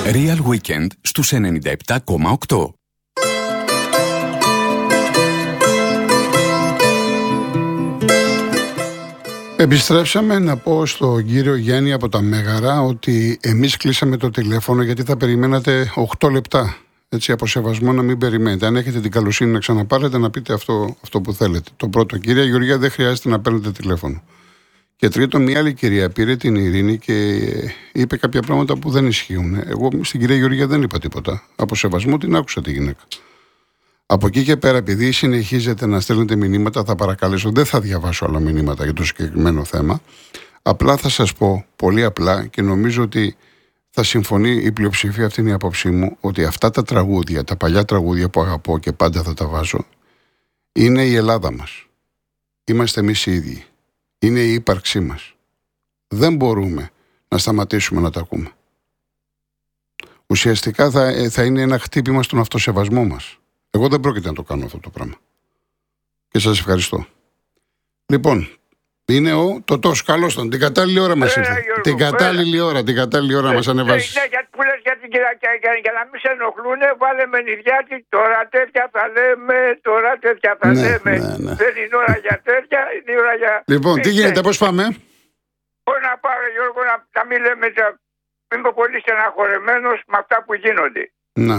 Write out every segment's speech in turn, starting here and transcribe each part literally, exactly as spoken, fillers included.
Real Weekend στους ενενήντα επτά κόμμα οκτώ. Επιστρέψαμε. Να πω στον κύριο Γιάννη από τα Μέγαρα ότι εμείς κλείσαμε το τηλέφωνο γιατί θα περιμένατε οκτώ λεπτά. Έτσι, από σεβασμό να μην περιμένετε. Αν έχετε την καλοσύνη να ξαναπάρετε, να πείτε αυτό, αυτό που θέλετε. Το πρώτο, κυρία Γεωργία, δεν χρειάζεται να παίρνετε τηλέφωνο. Και τρίτο, μια άλλη κυρία πήρε την Ειρήνη και είπε κάποια πράγματα που δεν ισχύουν. Εγώ στην κυρία Γεωργία δεν είπα τίποτα. Από σεβασμό την άκουσα τη γυναίκα. Από εκεί και πέρα, επειδή συνεχίζετε να στέλνετε μηνύματα, θα παρακαλέσω, δεν θα διαβάσω άλλα μηνύματα για το συγκεκριμένο θέμα. Απλά θα σας πω πολύ απλά και νομίζω ότι θα συμφωνεί η πλειοψηφία, αυτή είναι η άποψή μου, ότι αυτά τα τραγούδια, τα παλιά τραγούδια που αγαπώ και πάντα θα τα βάζω, είναι η Ελλάδα μας. Είμαστε εμείς οι ίδιοι. Είναι η ύπαρξή μας. Δεν μπορούμε να σταματήσουμε να τα ακούμε. Ουσιαστικά θα, θα είναι ένα χτύπημα στον αυτοσεβασμό μας. Εγώ δεν πρόκειται να το κάνω αυτό το πράγμα. Και σας ευχαριστώ. Λοιπόν, είναι ο Τωτός. Καλώς τον. Την κατάλληλη ώρα μας ήρθε. Την κατάλληλη ώρα, την κατάλληλη ώρα μας ανεβάσεις. Ναι, γιατί που λες για την κυριακή, για να μην σε ενοχλούνε, βάλε με νηδιάτη, τώρα τέτοια θα λέμε, τώρα τέτοια θα λέμε. Δεν είναι ώρα για τέτοια, είναι ώρα για... Λοιπόν, τι γίνεται, πώς πάμε? Πώς να πάρω, Γιώργο, να μην λέμε, είμαι πολύ στεναχωρεμένος με αυτά που γίνονται. Να.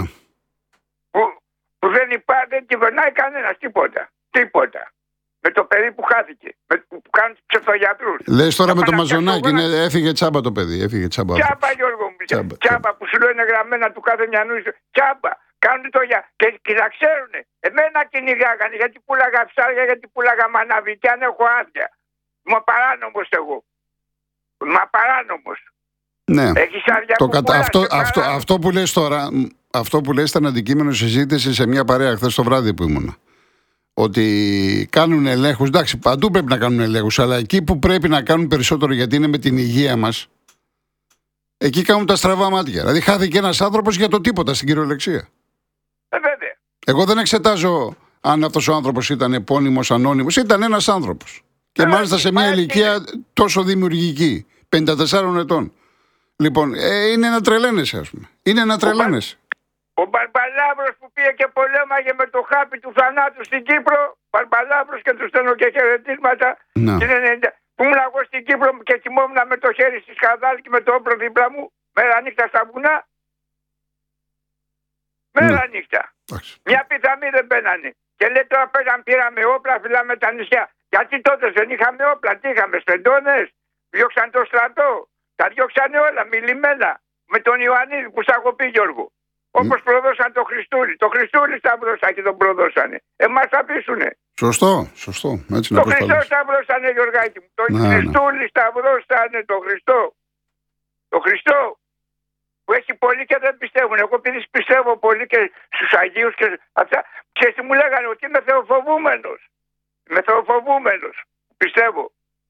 Που δεν υπάρχει, δεν κυβερνάει κανένας τίποτα. Τίποτα. Με το παιδί που χάθηκε. Με, που κάνουν τους ψευτογιατρούς. Λες τώρα με το Μαζονάκι, είναι, έφυγε τσάμπα το παιδί. Έφυγε τσάμπα. Τσάμπα, Γιώργο μου. Τσάμπα, τσάμπα που σου λένε γραμμένα του κάθε μιανού. Τσάμπα. Κάνουν το για. Και, και να ξέρουνε. Εμένα κυνηγάγανε γιατί πουλάγα ψάρια, γιατί πουλάγα μανάβι. Και αν έχω άδεια. Μα παράνομος εγώ. Μα παράνομος. Ναι. Έχεις άδεια το που κατα... πουλάς, αυτό, αυτό, παράνομος. αυτό που λες τώρα. Αυτό που λες ήταν αντικείμενο συζήτηση σε μια παρέα χθες το βράδυ που ήμουνα. Ότι κάνουν ελέγχους, εντάξει, παντού πρέπει να κάνουν ελέγχους, αλλά εκεί που πρέπει να κάνουν περισσότερο γιατί είναι με την υγεία μας, εκεί κάνουν τα στραβά μάτια. Δηλαδή, χάθηκε ένας άνθρωπος για το τίποτα στην κυριολεξία. Ε, βέβαια. Εγώ δεν εξετάζω αν αυτός ο άνθρωπος ήταν επώνυμος, ανώνυμος, ήταν ένας άνθρωπος. Και ε, μάλιστα σε μια ε, ηλικία τόσο δημιουργική, πενήντα τεσσάρων ετών. Λοιπόν, ε, είναι να τρελαίνεσαι, ας πούμε. Είναι να τρελαίνεσαι. Ο Μπαρμπαλάβρος που πήγε και πολέμαγε με το χάπι του θανάτου στην Κύπρο, Μπαρμπαλάβρος και του στέλνω και χαιρετίσματα. Που ήμουν εγώ στην Κύπρο και κοιμόμουν με το χέρι στη σκαδάλη και με το όπλο δίπλα μου, μέρα νύχτα στα βουνά. Μέρα ναι. νύχτα. Άξι. Μια πιθαμή δεν μπαίνανε. Και λέει τώρα πέραν πήραμε όπλα, φυλάμε τα νησιά. Γιατί τότε δεν είχαμε όπλα, τι είχαμε, σπεντώνες, διώξαν το στρατό. Τα διώξανε όλα, μιλημένα. Με τον Ιωαννίδη που σ' έχω πει, Γιώργο. Όπως mm. προδώσαν το Χριστούλη. Το Χριστούλη σταυρώσαν και τον προδώσανε. Εμάς θα πείσουνε. Σωστό, σωστό. Έτσι το Χριστό σταυρώσανε, Γιωργάκη μου. Το ναι, Χριστούλη ναι. σταυρώσανε, το Χριστό. Το Χριστό. Που έχει πολλοί και δεν πιστεύουν. Εγώ επειδή πιστεύω πολύ και στους Αγίους και αυτά. Ξέρεις τι μου λέγανε, ότι είμαι θεοφοβούμενος. Είμαι θεοφοβούμενος. Πιστεύω.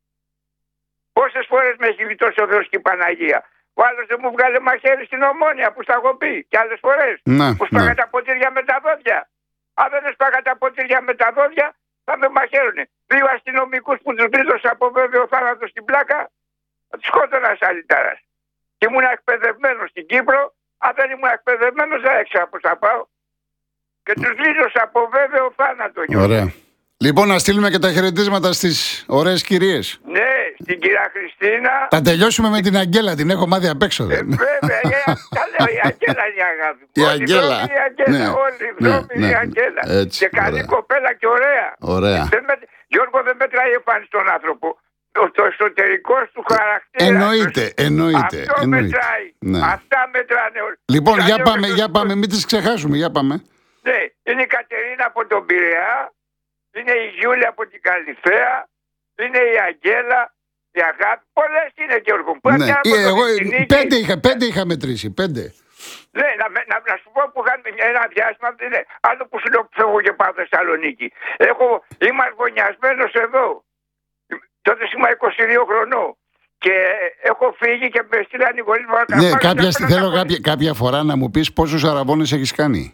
Πόσες φορές με έχει γλιτώσει ο Θεός και η Παναγία. Ο άλλος δεν μου βγάλε μαχαίρι στην Ομόνια που στα έχω πει και άλλες φορές. Ναι, που σπάγα ναι. τα ποτήρια με τα δόντια. Αν δεν σπάγα τα ποτήρια με τα δόντια θα με μαχαίρουνε. Δύο αστυνομικούς που τους δίδωσα από βέβαιο θάνατο στην πλάκα θα τους σκότωνα σαλιτάρας. Και ήμουν εκπαιδευμένος στην Κύπρο. Αν δεν ήμουν εκπαιδευμένος δεν έξερα πως θα πάω. Και τους δίδωσα από βέβαιο θάνατο. Ωραία. Λοιπόν, να στείλουμε και τα χαιρετίσματα στις ωραίες κυρίες. Ναι, στην κυρία Χριστίνα. Θα τελειώσουμε με την Αγγέλα, την έχω μάθει απ' έξω. Ε, βέβαια, τα λέω, η Αγγέλα είναι η αγάπη μου. Η Αγγέλα. Η Αγγέλα, ναι, όλοι οι δρόμοι ναι, η Αγγέλα. Έτσι, και καλή ωραία. κοπέλα και ωραία. Ωραία. Δεν με, Γιώργο, δεν μετράει η εμφάνιση στον άνθρωπο. Το, το εσωτερικό του χαρακτήρα. Εννοείται, εννοείται. Αυτό εννοείται. μετράει. Ναι. Αυτά μετράνε όλοι. Λοιπόν, για πάμε, για πάμε, μην τις ξεχάσουμε, για πάμε. Ναι, είναι η Κατερίνα από τον Πειραιά. Είναι η Γιούλια από την Καλυθέα, είναι η Αγγέλα, η Αγάπη. Πολλές είναι, Γιώργο. Ναι. Ε, εγώ, πέντε, είχα, πέντε είχα μετρήσει, πέντε. Ναι, να, να, να σου πω που είχαμε ένα διάστημα, είναι άλλο που σου λέω που φεύγω και πάω Θεσσαλονίκη. Έχω, είμαι αργωνιασμένος εδώ. Τότε είμαι είκοσι δύο χρονών. Και έχω φύγει και με στείλαν οι γονείς μου. Ναι, κάποια, θέλω κάποια, κάποια φορά να μου πεις πόσους αραβώνες έχεις κάνει.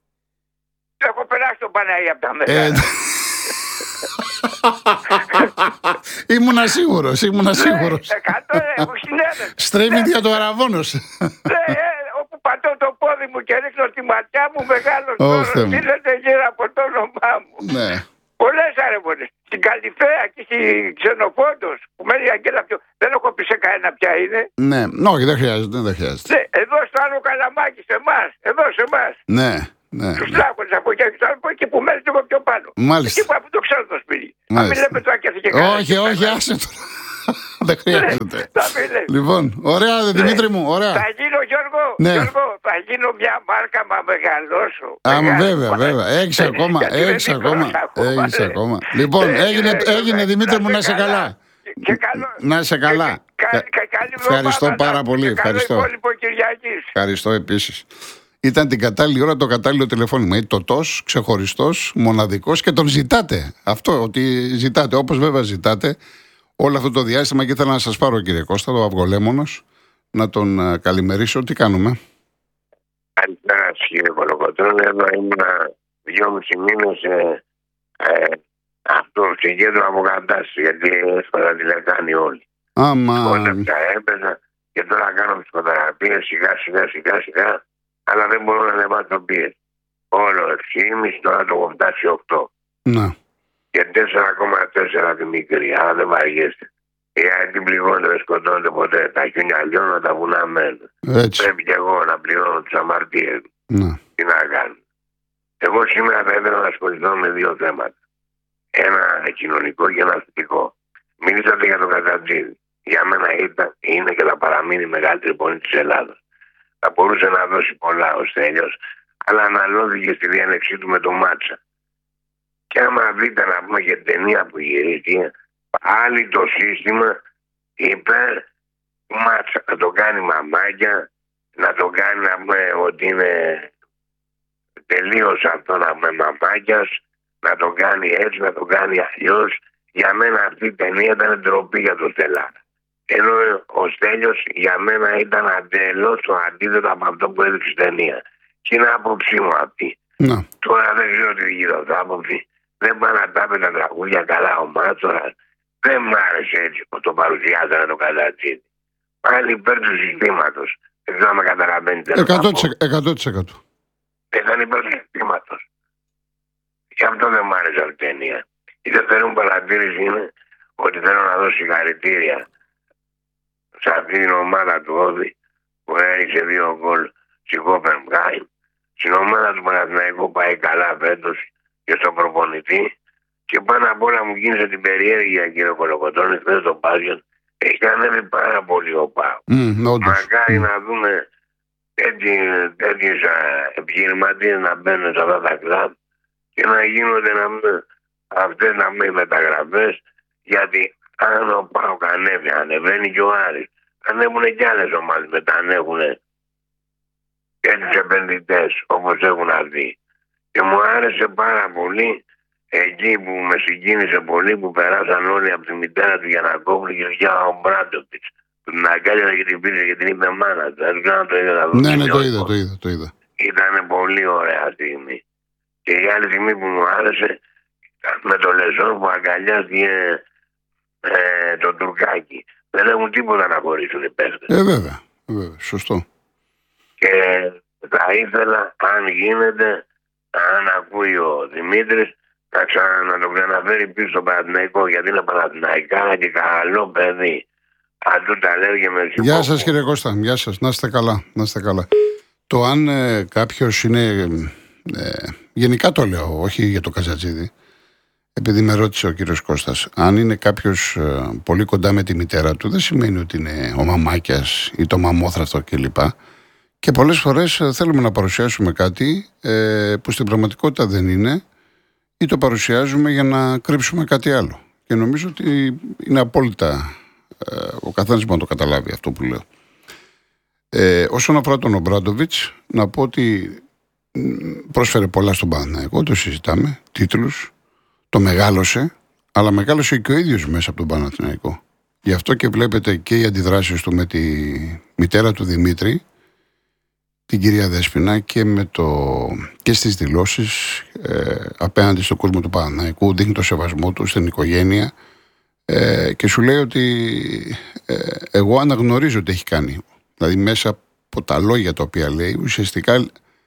Έχω περάσει τον Παναγία από τα Μέγαρα. Ήμουνα σίγουρος, ήμουνα σίγουρος. Εκατό, έχω χιλιάδες. Στρέφει δια το αραβώνος. Ναι, όπου πατώ και ρίχνω τη ματιά μου μεγάλο Oh, τώρα. Στείλετε γύρω από το όνομά μου. Ναι. Πολλές αρεβολές. Στην Καλυφαία και στη Ξενοφόντος που μένει η Αγγέλα πιο. Δεν έχω πει σε κανένα ποια είναι. Ναι, όχι, δεν χρειάζεται. Δεν χρειάζεται. Ναι, εδώ στο άλλο Καλαμάκι, σε εμάς. Εδώ σε εμάς. Ναι, ναι. Τους ναι. τράγοντες από εκεί, από εκεί που μένει λίγο πιο πάνω. Μάλιστα. Εκεί που από το ξέρω το σπίτι. Αν Μάλιστα. μιλάμε τώρα και και καλά. Όχι, όχι, άσε το. Δεν χρειάζεται. Θα μιλέ. Λοιπόν, ωραία, δε, Δημήτρη μου, ωραία. Θα γίνω, Γιώργο, Ναι. Γιώργο, θα γίνω μια μάρκα μα μεγαλώσω. Α, Μεγάλη βέβαια, μάρκα. βέβαια. Έχεις ακόμα, Γιατί δεν έχεις την ακόμα. πρόλαβα, Έχεις ρε. ακόμα. Λοιπόν, Ε, έγινε, ε, έγινε ε, Δημήτρη μου, να σε καλά. Και καλό. Να είσαι καλά. Και- Κα- και- και καλή Ευχαριστώ εβδομάδα. πάρα πολύ, Και καλό ευχαριστώ. υπόλοιπο Κυριακής. Ευχαριστώ επίσης. Ήταν την κατάλληλη ώρα το κατάλληλο τηλεφώνημα. Είναι τοτός, ξεχωριστός, μοναδικός και τον ζητάτε. Αυτό, ότι ζητάτε. Όπως βέβαια ζητάτε όλο αυτό το διάστημα και ήθελα να σας πάρω, κύριε Κώστα, το Αυγολέμονος, να τον ε, καλημερίσω. Τι κάνουμε? Καλησπέρα κύριε Κολοκοτρώνη. Εδώ ήμουνα δυόμισι μήνες ε, ε, αυτό σε κέντρο αποκατάσταση, γιατί έσπασα τη λεκάνη όλοι. Άμα. Σκότευσα, έπαιζα και τώρα κάνω ψυχοθεραπεία σιγά σιγά σιγά σιγά, αλλά δεν μπορώ να ανεβάσω πίεση. Όλο επτά, τώρα το έχω φτάσει οκτώ. Να. Και τέσσερα κόμμα τέσσερα τη μικρή, αλλά δεν βαριέστε. Γιατί την πληγώνετε, δεν σκοτώνετε ποτέ. Τα χιόνια λιώνουν, τα βουνά μένουν. Έτσι. Πρέπει και εγώ να πληρώνω τις αμαρτίες μου. Να. Τι να κάνω. Εγώ σήμερα θα ήθελα να ασχοληθώ με δύο θέματα. Ένα κοινωνικό και ένα αστικό. Μιλήσατε για τον Καζατζίδη. Για μένα ήταν, είναι και θα παραμείνει η μεγαλύτερη πόλη της Ελλάδας. Θα μπορούσε να δώσει πολλά ο Στέλιος, αλλά αναλώθηκε στη διένεξή του με τον Μάτσα. Και άμα δείτε να πούμε για την ταινία που γυρίστηκε, πάλι το σύστημα υπέρ του Μάτσα. Να το κάνει μαμάκια, να το κάνει να πούμε ότι είναι τελείως αυτό να πούμε μαμάκιας, να το κάνει έτσι, να το κάνει αλλιώς. Για μένα αυτή η ταινία ήταν ντροπή για το Στελάρα. Ενώ ο Στέλιος για μένα ήταν αντελώς το αντίθετο από αυτό που έδειξε η ταινία. Και είναι άποψή μου αυτή. Να. Τώρα δεν ξέρω τι γύρω από άποψη. Δεν πάνε να τα πει τα τραγούδια καλά ο Μάτσορας. Δεν μ' άρεσε έτσι που το παρουσιάζανε το Καζατζίδη. Πάλι υπέρ του συστήματος. Δεν ξέρω αν με καταλαβαίνετε. εκατό τοις εκατό. Ήταν υπέρ του συστήματος. Γι' αυτό δεν μ' άρεσε αυτή η ταινία. Η δεύτερη μου παρατήρηση είναι ότι θέλω να δώσω συγχαρητήρια σε αυτή την ομάδα του Όδη που έριξε δύο γκολ στην Κόπενχάγεν. Στην ομάδα του Παναθηναϊκού πάει καλά φέτος και στον προπονητή. Και πάνω απ' όλα μου κίνησε την περιέργεια, κύριε Κολοκοτρώνη, χθες το Πάσιον. Έχει ανέβει πάρα πολύ ο ΠΑΟ. Mm, Μακάρι mm. να δούμε τέτοιες επιχειρηματίες να μπαίνουν σε αυτά τα κλαμπ και να γίνονται να μην, αυτές να μην μεταγραφές, γιατί αν ο ΠΑΟΚ ανέβει, ανεβαίνει και ο Άρης. Ανέβουν και άλλες ομάδες μετά, ανέβουν και τους επενδυτές όπως έχουν αυτοί. Και μου άρεσε πάρα πολύ εκεί που με συγκίνησε πολύ που περάσαν όλοι από τη μητέρα του Γιαννακόπουλου και για ο Μπράντοβιτς. Την αγκάλια και την πήρε και την είπε μάνα. Δεν ξέρω το είδα. Ναι, ναι, το είδα, το είδα, το είδα. Ήταν πολύ ωραία στιγμή. Και η άλλη στιγμή που μου άρεσε με το Λεζόν που αγκαλιάστηκε ε, το Τουρκάκι. Δεν έχουν τίποτα να χωρίσουν οι παίκτες. Ε, βέβαια, βέβαια, σωστό. Και θα ήθελα, αν γίνεται, αν ακούει ο Δημήτρης, να, ξανα, να τον ξαναφέρει πίσω στο Παναθηναϊκό, γιατί είναι Παναθηναϊκά και καλό παιδί. Αντού τα λέει και με συγχωρώ. Γεια σας κύριε Κώστα, γεια σας, να είστε καλά, να είστε καλά. Το αν ε, κάποιος είναι, ε, γενικά το λέω, όχι για το Καζατζίδη, επειδή με ρώτησε ο κύριος Κώστας, αν είναι κάποιος ε, πολύ κοντά με τη μητέρα του, δεν σημαίνει ότι είναι ο μαμάκιας ή το μαμόθραυτο κλπ. Και πολλές φορές ε, θέλουμε να παρουσιάσουμε κάτι ε, που στην πραγματικότητα δεν είναι, ή το παρουσιάζουμε για να κρύψουμε κάτι άλλο. Και νομίζω ότι είναι απόλυτα ε, ο καθένας μπορεί να το καταλάβει αυτό που λέω. Ε, όσον αφορά τον Ομπράντοβιτς, να πω ότι πρόσφερε πολλά στον Παναθηναϊκό, το συζητάμε, τίτλους, το μεγάλωσε, αλλά μεγάλωσε και ο ίδιος μέσα από τον Παναθηναϊκό. Γι' αυτό και βλέπετε και οι αντιδράσεις του με τη μητέρα του Δημήτρη, την κυρία Δέσποινα, και, με το, και στις δηλώσεις ε, απέναντι στον κόσμο του Παναθηναϊκού, δείχνει το σεβασμό του στην οικογένεια ε, και σου λέει ότι ε, εγώ αναγνωρίζω τι έχει κάνει. Δηλαδή μέσα από τα λόγια τα οποία λέει, ουσιαστικά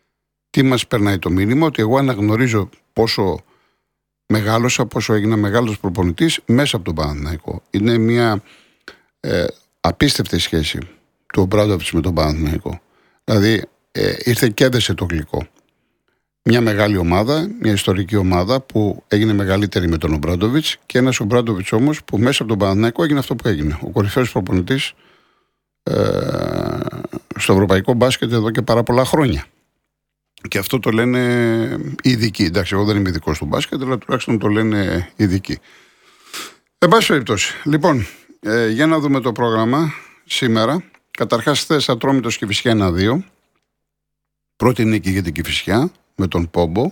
τι μας περνάει το μήνυμα? Ότι εγώ αναγνωρίζω πόσο μεγάλωσα, πόσο έγινα μεγάλος προπονητής μέσα από τον Παναθηναϊκό. Είναι μια ε, απίστευτη σχέση του Ομπράντοβιτς με τον Παναθηναϊκό. Δηλαδή ε, ήρθε και έδεσε το γλυκό. Μια μεγάλη ομάδα, μια ιστορική ομάδα που έγινε μεγαλύτερη με τον Ομπράντοβιτς, και ένας Ομπράντοβιτς όμως που μέσα από τον Παναθηναϊκό έγινε αυτό που έγινε. Ο κορυφαίος προπονητής ε, στο ευρωπαϊκό μπάσκετ εδώ και πάρα πολλά χρόνια. Και αυτό το λένε οι ειδικοί. Εντάξει, εγώ δεν είμαι ειδικός του μπάσκετ, αλλά τουλάχιστον το λένε οι ειδικοί. Εν πάση περιπτώσει, λοιπόν, ε, για να δούμε το πρόγραμμα σήμερα. Καταρχάς, χθες Ατρόμητος Κηφισιά ένα δύο. Πρώτη νίκη για την Κηφισιά με τον Πόμπο.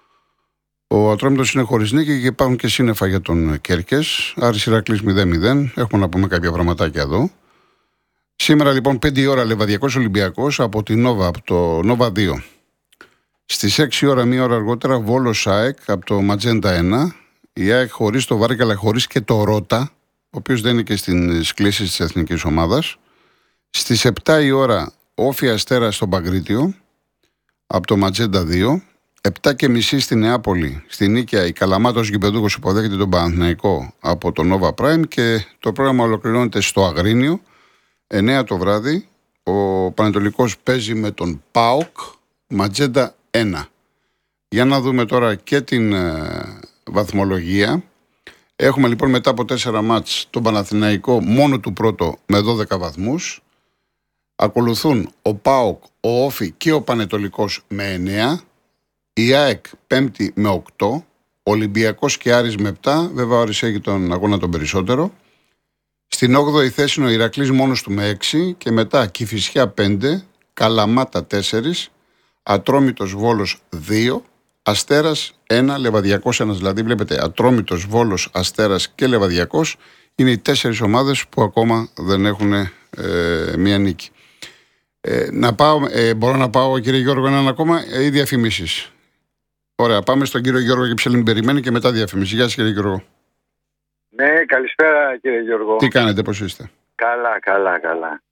Ο Ατρόμητος είναι χωρίς νίκη και υπάρχουν και σύννεφα για τον Κέρκες. Άρης Ηρακλής μηδέν μηδέν. Έχουμε να πούμε κάποια πραγματάκια εδώ. Σήμερα λοιπόν πέντε η ώρα Λεβαδιακός Ολυμπιακός από τη Νόβα, από το Νόβα δύο. Στις έξι η ώρα, μία ώρα αργότερα, Βόλος ΑΕΚ από το Ματζέντα ένα. Η ΑΕΚ χωρίς το Βάρκα, αλλά χωρίς και το Ρώτα, ο οποίος δεν είναι και στις κλήσεις της εθνικής ομάδας. Στις επτά η ώρα Όφη Αστέρα στο Παγκρίτιο από το Ματζέντα δύο. επτά και μισή στη Νεάπολη, στη Νίκαια, η Καλαμάτος Γηπεδούχος υποδέχεται τον Παναθηναϊκό από το Nova Prime, και το πρόγραμμα ολοκληρώνεται στο Αγρίνιο. εννιά το βράδυ ο Πανετολικός παίζει με τον ΠΑΟΚ, Ματζέντα ένα. Για να δούμε τώρα και την ε, βαθμολογία. Έχουμε λοιπόν μετά από τέσσερα μάτς τον Παναθηναϊκό μόνο του πρώτο με δώδεκα βαθμούς. Ακολουθούν ο ΠΑΟΚ, ο Όφη και ο Πανετολικός με εννιά. Η ΑΕΚ πέμπτη με οκτώ. Ολυμπιακός και Άρης με επτά. Βέβαια ο Άρης έχει τον αγώνα τον περισσότερο. Στην όγδοη θέση είναι ο Ηρακλής μόνος του με έξι. Και μετά Κηφισιά πέντε. Καλαμάτα τέσσερα. Ατρόμητος Βόλος δύο. Αστέρας ένα. Λεβαδιακός ένα. Δηλαδή βλέπετε, Ατρόμητος, Βόλος, Αστέρας και Λεβαδιακός είναι οι τέσσερις ομάδες που ακόμα δεν έχουν ε, μία νίκη. Ε, να πάω, ε, μπορώ να πάω, κύριε Γιώργο, έναν ακόμα ε, ή διαφημίσεις? Ωραία, πάμε στον κύριο Γιώργο Κυψέλη, περιμένει, και μετά διαφημίσεις. Γεια σας, κύριε Γιώργο. Ναι, καλησπέρα κύριε Γιώργο. Τι κάνετε, πώς είστε? Καλά, καλά, καλά.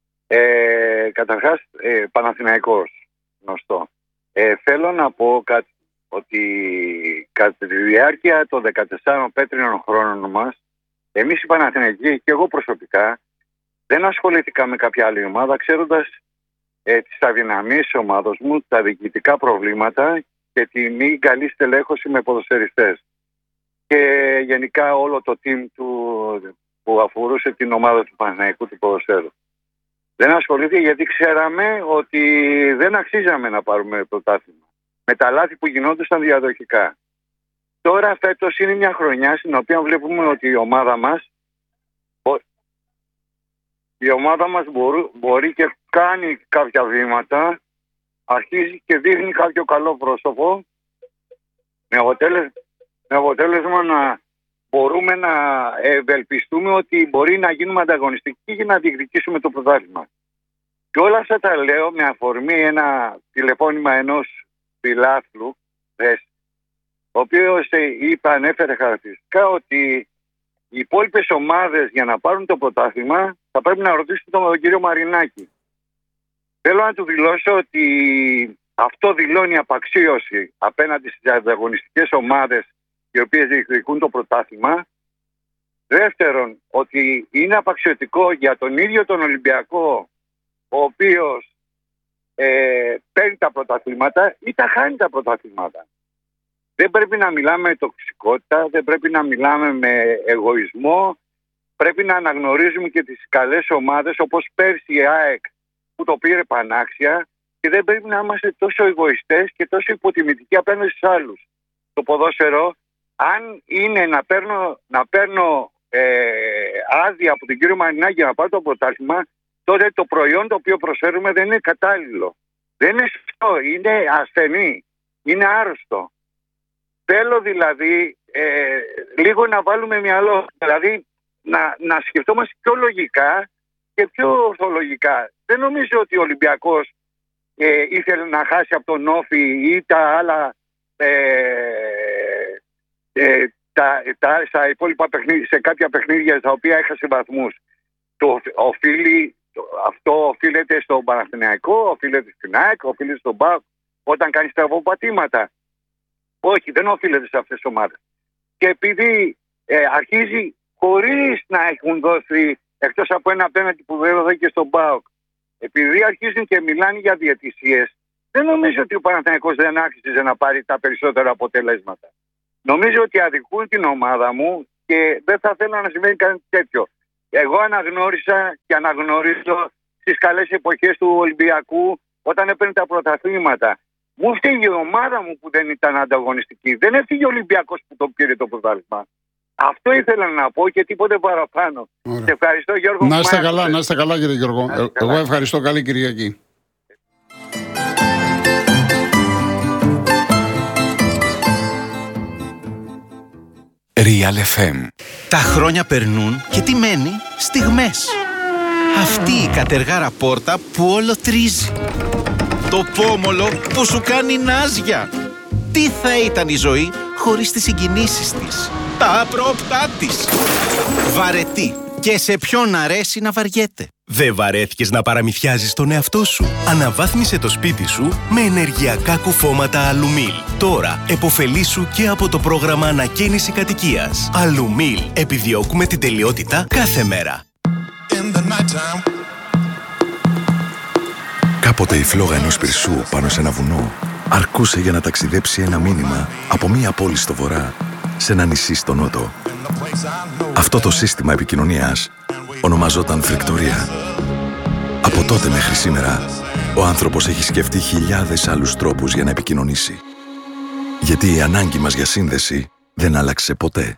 Ε, καταρχάς, ε, Παναθηναϊκός, γνωστό. Ε, θέλω να πω κάτι, ότι κατά τη διάρκεια των δεκατεσσάρων πέτρινων χρόνων μας, εμείς οι Παναθηναϊκοί και εγώ προσωπικά δεν ασχολήθηκα με κάποια άλλη ομάδα, ξέροντας ε, τις αδυναμίες της ομάδας μου, τα διοικητικά προβλήματα και τη μη καλή στελέχωση με ποδοσφαιριστές. Και γενικά όλο το team του που αφορούσε την ομάδα του Παναθηναϊκού του ποδοσφαίρου. Δεν ασχολήθηκε γιατί ξέραμε ότι δεν αξίζαμε να πάρουμε πρωτάθλημα. Με τα λάθη που γινόντουσαν διαδοχικά. Τώρα φέτος είναι μια χρονιά στην οποία βλέπουμε ότι η ομάδα μας η ομάδα μας μπορεί, μπορεί και κάνει κάποια βήματα, αρχίζει και δείχνει κάποιο καλό πρόσωπο, με αποτέλεσμα, με αποτέλεσμα να μπορούμε να ευελπιστούμε ότι μπορεί να γίνουμε ανταγωνιστικοί και να διεκδικήσουμε το πρωτάθλημα. Και όλα αυτά τα λέω με αφορμή ένα τηλεφώνημα ενός φιλάθλου, ο οποίος είπε, ανέφερε χαρακτηριστικά ότι οι υπόλοιπες ομάδες για να πάρουν το πρωτάθλημα θα πρέπει να ρωτήσουν τον κύριο Μαρινάκη. Θέλω να του δηλώσω ότι αυτό δηλώνει απαξίωση απέναντι στις ανταγωνιστικές ομάδες οι οποίες διεκδικούν το πρωτάθλημα. Δεύτερον, ότι είναι απαξιωτικό για τον ίδιο τον Ολυμπιακό, ο οποίος ε, παίρνει τα πρωταθλήματα ή τα χάνει τα πρωταθλήματα. Δεν πρέπει να μιλάμε με τοξικότητα, δεν πρέπει να μιλάμε με εγωισμό. Πρέπει να αναγνωρίζουμε και τις καλές ομάδες, όπως πέρσι η ΑΕΚ που το πήρε πανάξια, και δεν πρέπει να είμαστε τόσο εγωιστές και τόσο υποτιμητικοί απέναντι στους άλλους. Το ποδόσφαιρο, αν είναι να παίρνω, να παίρνω ε, άδεια από τον κύριο Μαρινάκη για να πάρω το πρωτάθλημα, τότε το προϊόν το οποίο προσφέρουμε δεν είναι κατάλληλο. Δεν είναι σωστό, είναι ασθενή, είναι άρρωστο. Θέλω δηλαδή ε, λίγο να βάλουμε μυαλό, δηλαδή να, να σκεφτόμαστε πιο λογικά και πιο ορθολογικά. Δεν νομίζω ότι ο Ολυμπιακός ε, ήθελε να χάσει από τον Όφη ή τα άλλα ε, ε, τα, τα, στα υπόλοιπα παιχνίδια, σε κάποια παιχνίδια στα οποία έχασε βαθμούς. Το, οφείλει, το, αυτό οφείλεται στον Παναθηναϊκό, οφείλεται στην ΑΕΚ, οφείλεται στον ΠΑΟΚ. όταν κάνει στραβοπατήματα? Όχι, δεν οφείλεται σε αυτές τις ομάδες. Και επειδή ε, αρχίζει χωρίς να έχουν δώσει, εκτός από ένα πέναλτι που δεν δόθηκε στον ΠΑΟΚ, επειδή αρχίζουν και μιλάνε για διαιτησίες, δεν νομίζω ότι ο Παναθηναϊκός δεν άξιζε να πάρει τα περισσότερα αποτελέσματα. Νομίζω ότι αδικούν την ομάδα μου και δεν θα θέλω να συμβαίνει κάτι τέτοιο. Εγώ αναγνώρισα και αναγνωρίζω στις καλές εποχές του Ολυμπιακού όταν έπαιρνε τα πρωταθλήματα. Μου φτύγει η ομάδα μου που δεν ήταν ανταγωνιστική. Δεν έφυγε ο Ολυμπιακός που το πήρε το πρωτάθλημα. Αυτό ήθελα να πω και τίποτε παραπάνω. Σε ευχαριστώ, Γιώργο. Να είστε καλά, να είστε καλά, κύριε Γιώργο. Ε, εγώ ευχαριστώ. Καλή Κυριακή. Real εφ εμ. Τα χρόνια περνούν και τι μένει? Στιγμές. Αυτή η κατεργάρα πόρτα που όλο τρίζει. Το πόμολο που σου κάνει νάζια. Τι θα ήταν η ζωή χωρίς τις συγκινήσεις της, τα απρόπτά της. Βαρετή. Και σε ποιον αρέσει να βαριέται. Δεν βαρέθηκες να παραμυθιάζεις τον εαυτό σου? Αναβάθμισε το σπίτι σου με ενεργειακά κουφώματα Αλουμίλ. Τώρα επωφελήσου και από το πρόγραμμα ανακαίνιση κατοικίας. Αλουμίλ. Επιδιώκουμε την τελειότητα κάθε μέρα. Κάποτε η φλόγα ενός πυρσού πάνω σε ένα βουνό αρκούσε για να ταξιδέψει ένα μήνυμα από μία πόλη στο βορρά σε ένα νησί στο νότο. Αυτό το σύστημα επικοινωνίας ονομαζόταν φρικτορία. Από τότε μέχρι σήμερα, ο άνθρωπος έχει σκεφτεί χιλιάδες άλλους τρόπους για να επικοινωνήσει. Γιατί η ανάγκη μας για σύνδεση δεν άλλαξε ποτέ.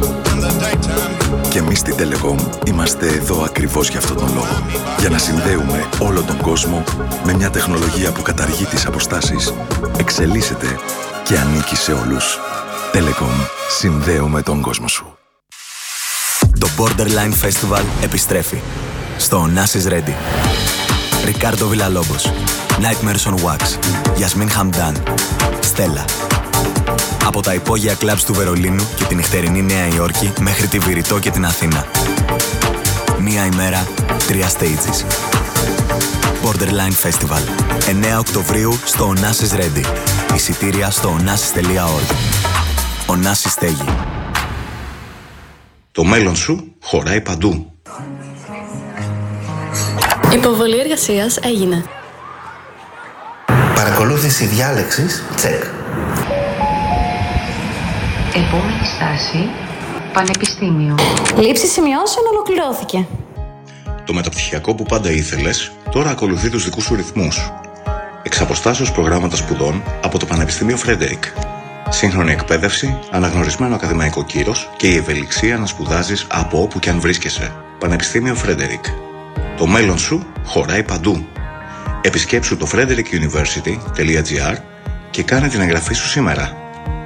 Και εμείς στην Telecom είμαστε εδώ ακριβώς για αυτόν τον λόγο. Για να συνδέουμε όλο τον κόσμο με μια τεχνολογία που καταργεί τις αποστάσεις, εξελίσσεται και ανήκει σε όλους. Telecom. Συνδέουμε τον κόσμο σου. Το Borderline Festival επιστρέφει στο Onassis Ready. Ρικάρντο Villalobos, Nightmares on Wax, Yasmin Hamdan, Stella. Από τα υπόγεια κλαμπς του Βερολίνου και την νυχτερινή Νέα Υόρκη μέχρι τη Βηρητό και την Αθήνα. Μία ημέρα, τρία stages. Borderline Festival. εννέα Οκτωβρίου στο Onassis Ready. Εισιτήρια στο onassis τελεία org. Onassis στέγη. Το μέλλον σου χωράει παντού. Υποβολή εργασίας έγινε. Παρακολούθηση διάλεξης, τσεκ. Επόμενη στάση, Πανεπιστήμιο. Λήψη σημειώσεων ολοκληρώθηκε. Το μεταπτυχιακό που πάντα ήθελες, τώρα ακολουθεί τους δικούς σου ρυθμούς. Εξ αποστάσεως προγράμματα σπουδών από το Πανεπιστήμιο Φρέντερικ. Σύγχρονη εκπαίδευση, αναγνωρισμένο ακαδημαϊκό κύρος και η ευελιξία να σπουδάζεις από όπου και αν βρίσκεσαι. Πανεπιστήμιο Φρέντερικ. Το μέλλον σου χωράει παντού. Επισκέψου το φρέντερικ university τελεία gr και κάνε την εγγραφή σου σήμερα.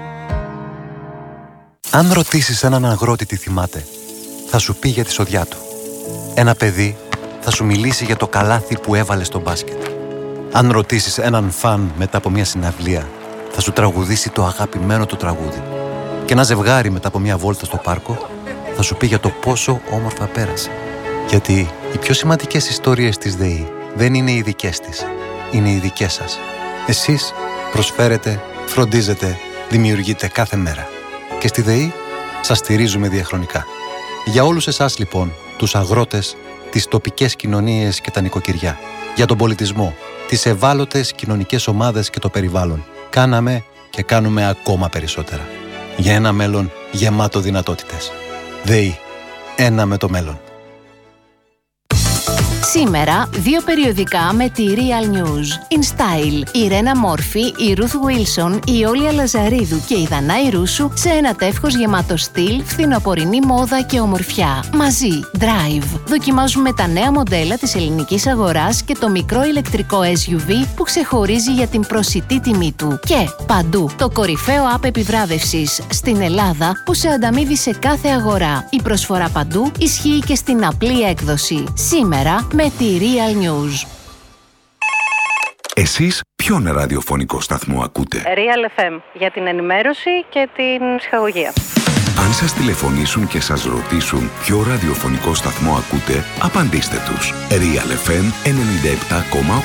Αν ρωτήσεις έναν αγρότη τι θυμάται, θα σου πει για τη σοδιά του. Ένα παιδί θα σου μιλήσει για το καλάθι που έβαλε στο μπάσκετ. Αν ρωτήσεις έναν φαν μετά από μια συναυλία, θα σου τραγουδήσει το αγαπημένο του τραγούδι. Και ένα ζευγάρι μετά από μια βόλτα στο πάρκο θα σου πει για το πόσο όμορφα πέρασε. Γιατί οι πιο σημαντικές ιστορίες της ΔΕΗ δεν είναι οι δικές της, είναι οι δικές σας. Εσείς προσφέρετε, φροντίζετε, δημιουργείτε κάθε μέρα. Και στη ΔΕΗ σας στηρίζουμε διαχρονικά. Για όλους εσάς λοιπόν, τους αγρότες, τις τοπικές κοινωνίες και τα νοικοκυριά, για τον πολιτισμό, τις ευάλωτες κοινωνικές ομάδες και το περιβάλλον, κάναμε και κάνουμε ακόμα περισσότερα. Για ένα μέλλον γεμάτο δυνατότητες. ΔΕΗ. Ένα με το μέλλον. Σήμερα, δύο περιοδικά με τη Real News. In Style, η Ρένα Μόρφη, η Ruth Wilson, η Όλια Λαζαρίδου και η Δανάη Ρούσου σε ένα τεύχος γεμάτο στυλ, φθινοπορεινή μόδα και ομορφιά. Μαζί, Drive. Δοκιμάζουμε τα νέα μοντέλα της ελληνικής αγοράς και το μικρό ηλεκτρικό ες γιου βι που ξεχωρίζει για την προσιτή τιμή του. Και παντού, το κορυφαίο app επιβράβευσης στην Ελλάδα που σε ανταμείβει σε κάθε αγορά. Η προσφορά παντού ισχύει και στην απλή έκδοση. Σήμερα, με τη Real News. Εσείς ποιον ραδιοφωνικό σταθμό ακούτε? Real εφ εμ για την ενημέρωση και την ψυχαγωγία. Αν σας τηλεφωνήσουν και σας ρωτήσουν ποιο ραδιοφωνικό σταθμό ακούτε, απαντήστε τους. Real εφ εμ ενενήντα επτά κόμμα οκτώ.